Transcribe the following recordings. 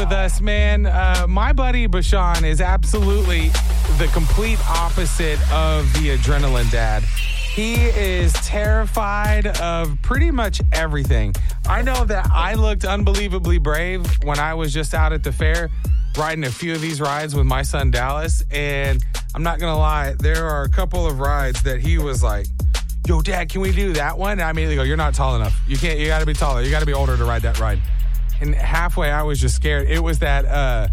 with us, man. My buddy Bashan is absolutely the complete opposite of the adrenaline dad. He is terrified of pretty much everything. I know that I looked unbelievably brave when I was just out at the fair riding a few of these rides with my son Dallas, and I'm not gonna lie, there are a couple of rides that he was like, yo, Dad, can we do that one? And I immediately go, you're not tall enough. You can't, you gotta be taller. You gotta be older to ride that ride. And halfway, I was just scared. It was that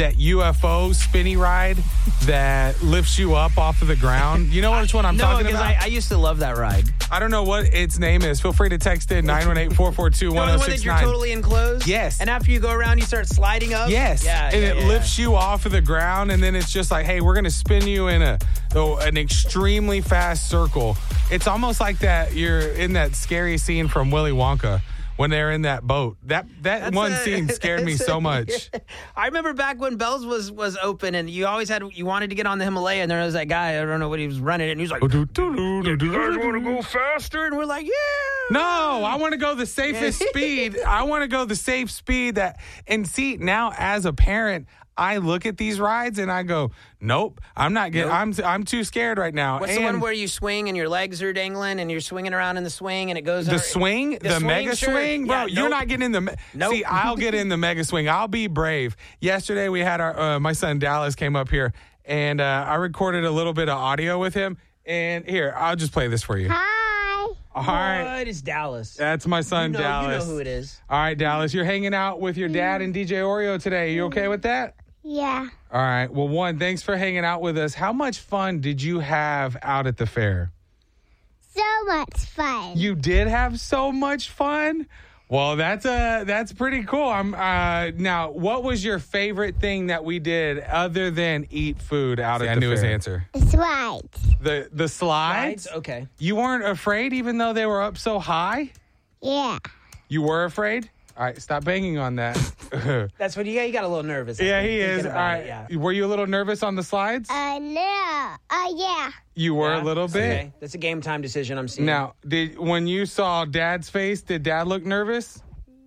UFO spinny ride that lifts you up off of the ground. You know which one I'm talking about? No, because I used to love that ride. I don't know what its name is. Feel free to text it, 918-442-1069. The one that you're totally enclosed? Yes. And after you go around, you start sliding up? Yes. Yeah, and it lifts you off of the ground, and then it's just like, hey, we're going to spin you in an extremely fast circle. It's almost like that you're in that scary scene from Willy Wonka when they're in that boat. That one scene scared me so much. I remember back when Bell's was open, and you wanted to get on the Himalaya, and there was that guy, I don't know what he was running it, and he was like, you guys want to go faster? And we're like, yeah. No, I want to go the safest speed. I want to go the safe speed and see, now as a parent, I look at these rides and I go, nope, I'm not getting, I'm too scared right now. What's the one where you swing and your legs are dangling and you're swinging around in the swing and it goes... The swing? The mega swing? Bro, you're not getting in the... See, I'll get in the mega swing. I'll be brave. Yesterday we had my son Dallas came up here and I recorded a little bit of audio with him. And here, I'll just play this for you. Hi. All right. What is Dallas? That's my son, Dallas. You know who it is. All right, Dallas, you're hanging out with your dad and DJ Oreo today. You okay with that? Yeah. All right. Well, one, thanks for hanging out with us. How much fun did you have out at the fair? So much fun. You did have so much fun? Well, that's pretty cool. Now, what was your favorite thing that we did other than eat food out at the fair? I knew his answer. The slides. The slides? Okay. You weren't afraid even though they were up so high? Yeah. You were afraid? All right, stop banging on that. That's what you got a little nervous. Yeah, he is. All right. Yeah. Were you a little nervous on the slides? No. Yeah. You were a little bit. Okay. That's a game time decision I'm seeing. Now, when you saw Dad's face, did Dad look nervous?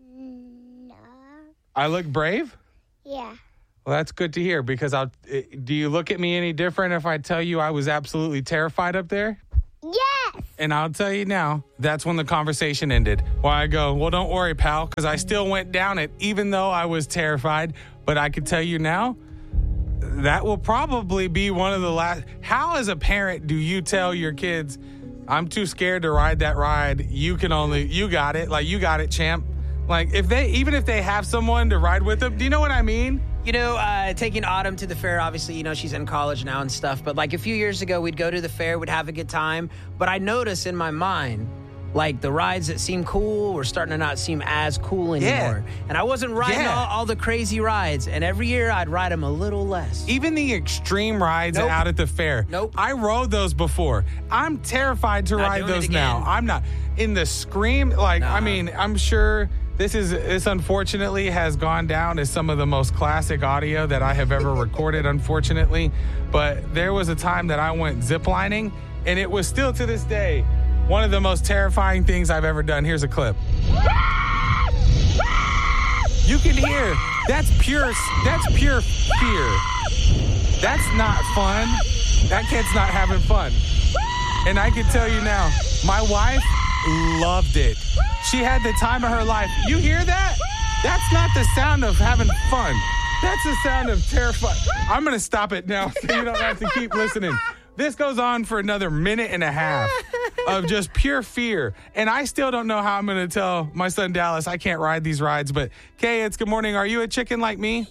No. I look brave? Yeah. Well, that's good to hear because do you look at me any different if I tell you I was absolutely terrified up there? Yes. And I'll tell you now, that's when the conversation ended. Why I go, well, don't worry, pal, because I still went down it, even though I was terrified. But I can tell you now, that will probably be one of the last. How, as a parent, do you tell your kids, I'm too scared to ride that ride? You got it. Like, you got it, champ. Like, even if they have someone to ride with them, do you know what I mean? You know, taking Autumn to the fair, obviously, you know, she's in college now and stuff. But like a few years ago, we'd go to the fair, we'd have a good time. But I noticed in my mind, like the rides that seemed cool were starting to not seem as cool anymore. Yeah. And I wasn't riding all the crazy rides. And every year I'd ride them a little less. Even the extreme rides out at the fair. Nope. I rode those before. I'm terrified to ride those now. I'm not. In the Scream, like, I mean, I'm sure... This unfortunately has gone down as some of the most classic audio that I have ever recorded, unfortunately. But there was a time that I went ziplining, and it was still to this day one of the most terrifying things I've ever done. Here's a clip. You can hear, that's pure fear. That's not fun. That kid's not having fun. And I can tell you now, my wife loved it. She had the time of her life. You hear that? That's not the sound of having fun. That's the sound of terrified. I'm going to stop it now so you don't have to keep listening. This goes on for another minute and a half of just pure fear. And I still don't know how I'm going to tell my son Dallas I can't ride these rides. But, Kay, it's good morning. Are you a chicken like me?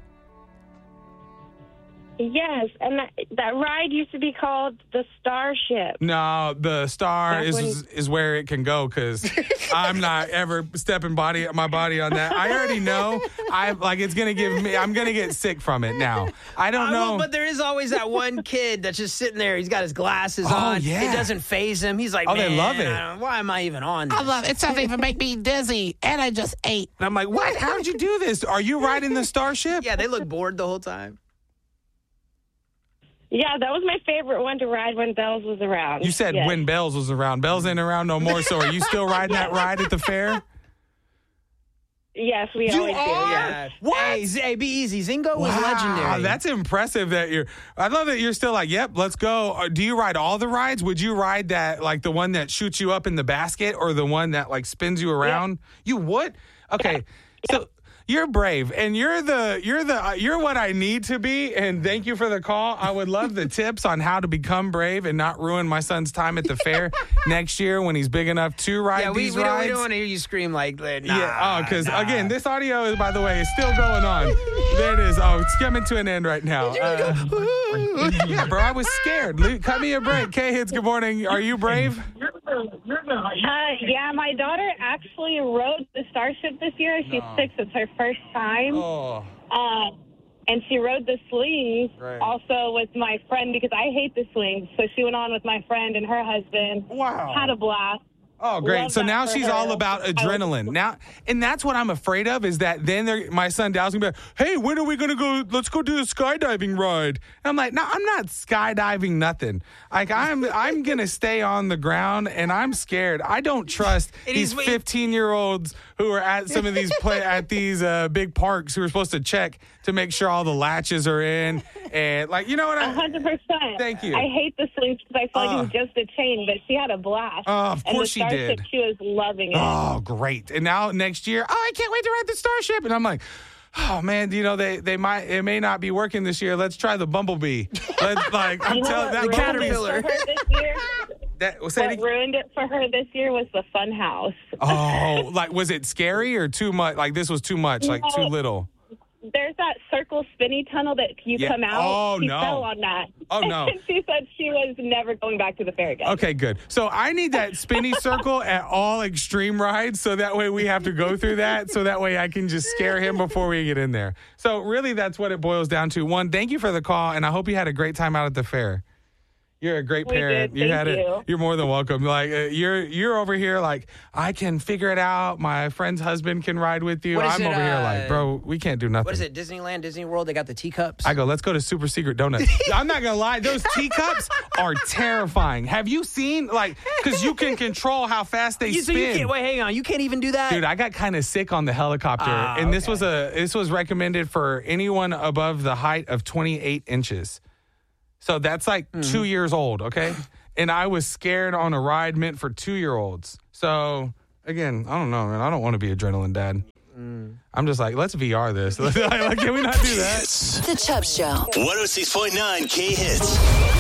Yes, and that ride used to be called the Starship. No, the Star is where it can go because I'm not ever stepping my body on that. I already know. It's gonna give me. I'm gonna get sick from it now. I don't know. But there is always that one kid that's just sitting there. He's got his glasses on. Yeah. It doesn't faze him. He's like, man, they love it. Why am I even on this? I love it. It doesn't even make me dizzy, and I just ate. And I'm like, what? How'd you do this? Are you riding the Starship? Yeah, they look bored the whole time. Yeah, that was my favorite one to ride when Bells was around. You said when Bells was around. Bells ain't around no more, so are you still riding that ride at the fair? Yes, we You always do. are? Yeah. What? Hey, be easy. Zingo was legendary. That's impressive that I love that you're still like, yep, let's go. Do you ride all the rides? Would you ride that, like the one that shoots you up in the basket or the one that like spins you around? You would? Okay. So you're brave and you're what I need to be. And thank you for the call. I would love the tips on how to become brave and not ruin my son's time at the fair next year when he's big enough to ride these rides. We don't want to hear you scream like, nah, yeah. Oh, because again, this audio is, by the way, is still going on. There it is. Oh, it's coming to an end right now. Yeah, bro, I was scared. Cut me a break. K-Hits, good morning. Are you brave? Yeah, my daughter actually rode the Starship this year. She's 6. It's her first time. Oh. And she rode the swings Right. also with my friend because I hate the swings. So she went on with my friend and her husband. Wow. Had a blast. Oh, great. Love So that now for she's her. all about adrenaline. Now, and that's what I'm afraid of is that then my son Dow's going to be like, hey, when are we going to go? Let's go do a skydiving ride. And I'm like, no, I'm not skydiving nothing. Like, I'm going to stay on the ground, and I'm scared. I don't trust these 15-year-olds who are at some of these big parks who are supposed to check to make sure all the latches are in. And, like, you know what? 100%. Thank you. I hate the swings because I feel like it's just a chain, but she had a blast. Oh, of course she did. She was loving it. Oh, great. And now next year, I can't wait to ride the Starship. And I'm like, oh, man, it may not be working this year. Let's try the Bumblebee. I'm telling that Caterpillar. What ruined it for her this year was the Fun House. Oh, like, was it scary or too much? Like, this was too much, like too little. There's that circle spinny tunnel that you come out. Oh, she no. fell on that. Oh, no. And she said she was never going back to the fair again. Okay, good. So I need that spinny circle at all extreme rides so that way we have to go through that so that way I can just scare him before we get in there. So really that's what it boils down to. One, thank you for the call, and I hope you had a great time out at the fair. You're a great parent. We did. Thank you. You're more than welcome. Like you're over here like I can figure it out. My friend's husband can ride with you. I'm over here like, bro, we can't do nothing. What is it? Disneyland, Disney World? They got the teacups. I go, let's go to Super Secret Donuts. I'm not gonna lie, those teacups are terrifying. Have you seen because you can control how fast they So you spin. can't, wait, hang on. You can't even do that? Dude, I got kind of sick on the helicopter, and this was recommended for anyone above the height of 28 inches. So that's like 2 years old, okay? And I was scared on a ride meant for 2-year-olds. So, again, I don't know, man. I don't want to be adrenaline dad. I'm just like, let's VR this. Like, can we not do that? The Chubb Show. 106.9 K-Hits.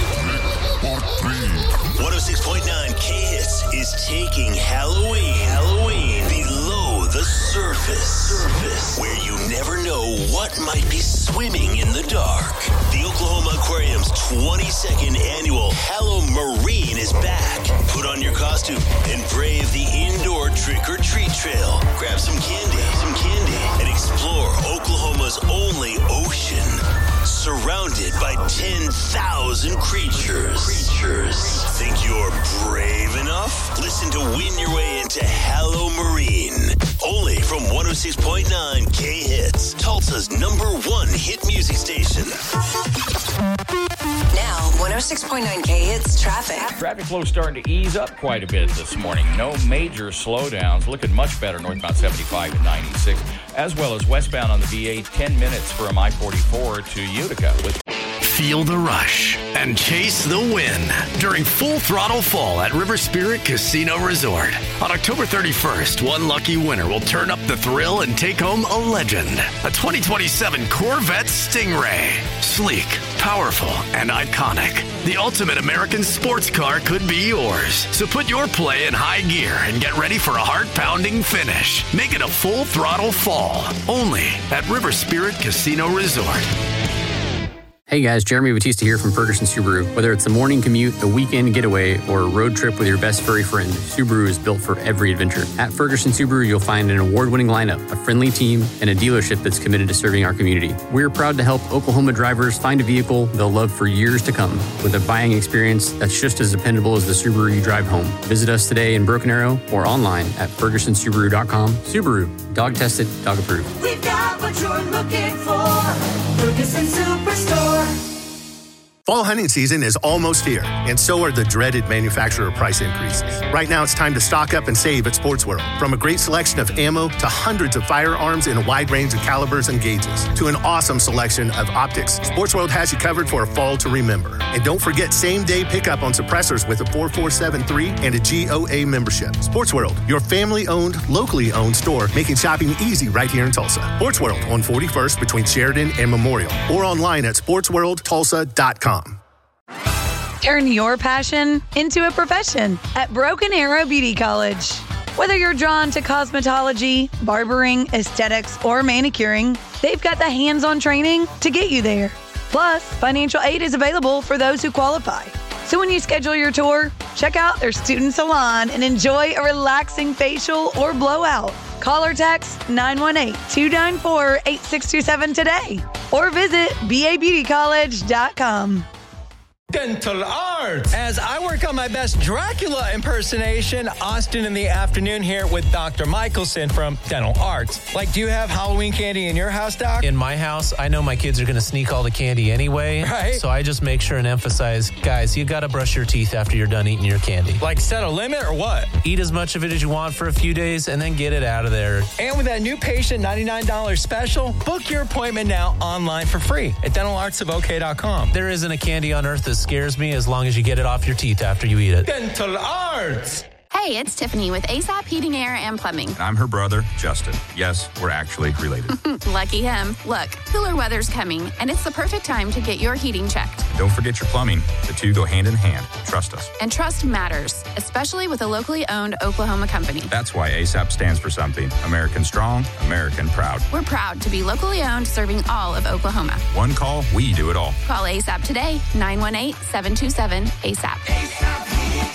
106.9 K-Hits is taking Halloween below the surface, where you never know what might be swimming in the dark. The Oklahoma Aquarium's 22nd annual Halloween is back. Put on your costume and brave the indoor trick-or-treat trail. Grab some candy, and explore Oklahoma's only ocean. Surrounded by 10,000 creatures. Think you're brave enough? Listen to win your way into Halloween. Only from 106.9 K-Hits, Tulsa's #1 hit music station. Now, 106.9 K-Hits traffic. Traffic flow starting to ease up quite a bit this morning. No major slowdowns. Looking much better northbound 75 and 96, as well as westbound on the VA, 10 minutes from I-44 to Utica. Feel the rush and chase the win during Full Throttle Fall at River Spirit Casino Resort. On October 31st, one lucky winner will turn up the thrill and take home a legend. A 2027 Corvette Stingray. Sleek, powerful, and iconic. The ultimate American sports car could be yours. So put your play in high gear and get ready for a heart-pounding finish. Make it a Full Throttle Fall. Only at River Spirit Casino Resort. Hey guys, Jeremy Batista here from Ferguson Subaru. Whether it's a morning commute, a weekend getaway, or a road trip with your best furry friend, Subaru is built for every adventure. At Ferguson Subaru, you'll find an award-winning lineup, a friendly team, and a dealership that's committed to serving our community. We're proud to help Oklahoma drivers find a vehicle they'll love for years to come, with a buying experience that's just as dependable as the Subaru you drive home. Visit us today in Broken Arrow or online at FergusonSubaru.com. Subaru, dog tested, dog approved. We've got what you're looking for. Ferguson Superstore. Fall hunting season is almost here, and so are the dreaded manufacturer price increases. Right now, it's time to stock up and save at Sports World. From a great selection of ammo to hundreds of firearms in a wide range of calibers and gauges to an awesome selection of optics, Sports World has you covered for a fall to remember. And don't forget same-day pickup on suppressors with a 4473 and a GOA membership. Sports World, your family-owned, locally-owned store, making shopping easy right here in Tulsa. Sports World on 41st between Sheridan and Memorial, or online at sportsworldtulsa.com. Turn your passion into a profession at Broken Arrow Beauty College. Whether you're drawn to cosmetology, barbering, aesthetics, or manicuring, they've got the hands-on training to get you there. Plus, financial aid is available for those who qualify. So when you schedule your tour, check out their student salon and enjoy a relaxing facial or blowout. Call or text 918-294-8627 today or visit babeautycollege.com. Dental Arts. As I work on my best Dracula impersonation, Austin in the afternoon here with Dr. Michelson from Dental Arts. Like, do you have Halloween candy in your house, Doc? In my house, I know my kids are going to sneak all the candy anyway. Right. So I just make sure and emphasize, guys, you got to brush your teeth after you're done eating your candy. Like, set a limit or what? Eat as much of it as you want for a few days and then get it out of there. And with that new patient $99 special, book your appointment now online for free at dentalartsofok.com. There isn't a candy on earth that scares me as long as you get it off your teeth after you eat it. Dental Arts. Hey, it's Tiffany with ASAP Heating, Air, and Plumbing. And I'm her brother, Justin. Yes, we're actually related. Lucky him. Look, cooler weather's coming, and it's the perfect time to get your heating checked. And don't forget your plumbing. The two go hand in hand. Trust us. And trust matters, especially with a locally owned Oklahoma company. That's why ASAP stands for something. American strong, American proud. We're proud to be locally owned, serving all of Oklahoma. One call, we do it all. Call ASAP today, 918-727-ASAP.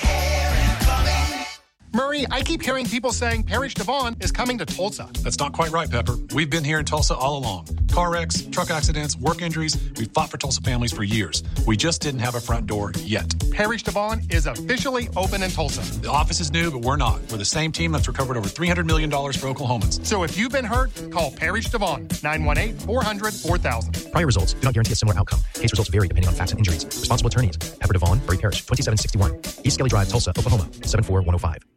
Murray, I keep hearing people saying Parrish Devon is coming to Tulsa. That's not quite right, Pepper. We've been here in Tulsa all along. Car wrecks, truck accidents, work injuries. We've fought for Tulsa families for years. We just didn't have a front door yet. Parrish Devon is officially open in Tulsa. The office is new, but we're not. We're the same team that's recovered over $300 million for Oklahomans. So if you've been hurt, call Parrish Devon, 918-400-4000. Prior results do not guarantee a similar outcome. Case results vary depending on facts and injuries. Responsible attorneys, Pepper Devon, Murray Parrish, 2761. East Skelly Drive, Tulsa, Oklahoma, 74105.